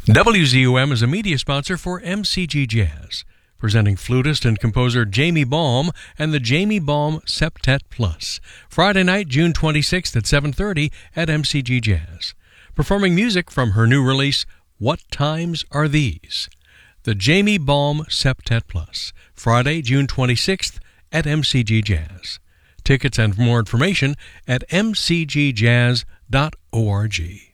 WZUM is a media sponsor for MCG Jazz, presenting flutist and composer Jamie Baum and the Jamie Baum Septet Plus, Friday night, June 26th at 7:30 at MCG Jazz. Performing music from her new release, What Times Are These? The Jamie Baum Septet Plus, Friday, June 26th at MCG Jazz. Tickets and more information at mcgjazz.org.